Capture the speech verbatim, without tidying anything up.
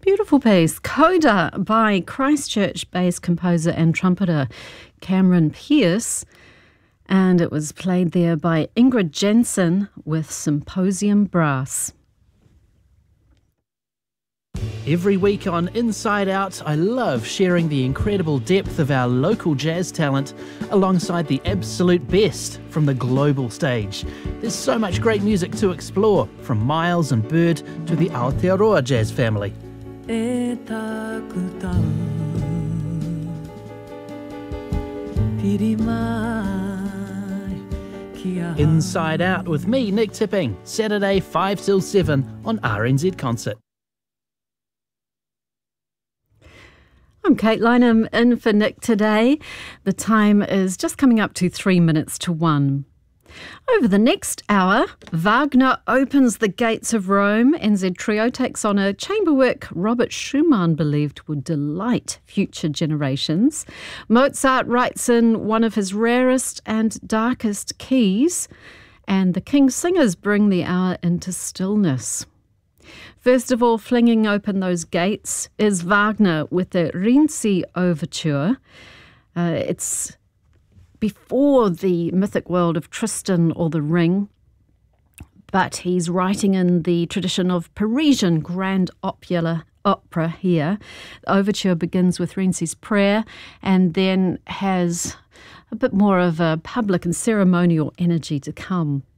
Beautiful piece, Coda, by Christchurch-based composer and trumpeter Cameron Pearce, and it was played there by Ingrid Jensen with Symposium Brass. Every week on Inside Out, I love sharing the incredible depth of our local jazz talent alongside the absolute best from the global stage. There's so much great music to explore, from Miles and Bird to the Aotearoa jazz family. Inside Out with me, Nick Tipping, Saturday five till seven on R N Z Concert. I'm Kate Lynham, in for Nick today. The time is just coming up to three minutes to one. Over the next hour, Wagner opens the gates of Rome. N Z Trio takes on a chamber work Robert Schumann believed would delight future generations. Mozart writes in one of his rarest and darkest keys. And the King's Singers bring the hour into stillness. First of all, flinging open those gates is Wagner with the Rienzi Overture. Uh, it's before the mythic world of Tristan or the Ring, but he's writing in the tradition of Parisian grand opera, opera here. The overture begins with Rienzi's prayer and then has a bit more of a public and ceremonial energy to come.